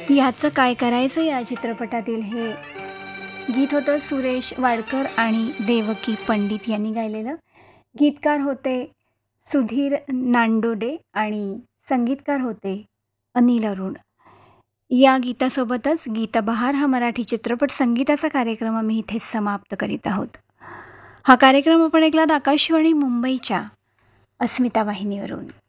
याचं काय करायचं या चित्रपटातील हे गीत होतं सुरेश वाडकर आणि देवकी पंडित यांनी गायलेलं. गीतकार होते सुधीर नांदोडे आणि संगीतकार होते अनिल अरुण. या गीतासोबतच गीतबहार हा मराठी चित्रपट संगीताचा कार्यक्रम आम्ही इथेच समाप्त करीत आहोत. हा कार्यक्रम आपण ऐकलात आकाशवाणी मुंबईच्या अस्मिता वाहिनीवरून.